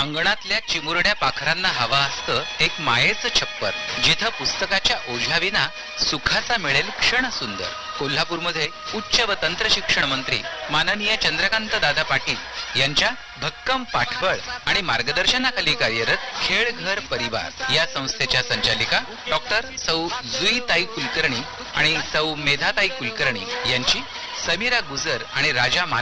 अंगणातल्या चिमुरड्या पाखरांना हवा असतं एक मायेचं छप्पर, जिथं पुस्तकाच्या ओझ्याविना सुखाचा मिळेल क्षण सुंदर. कोल्हापूरमध्ये उच्च व तंत्र शिक्षण मंत्री माननीय चंद्रकांत दादा पाटील यांच्या भक्कम पाठबळ आणि मार्गदर्शनाखाली कार्यरत खेळघर परिवार या संस्थेच्या संचालिका डॉक्टर सौ जुईताई कुलकर्णी आणि सौ मेधाताई कुलकर्णी यांची समीरा गुजर आणि राजा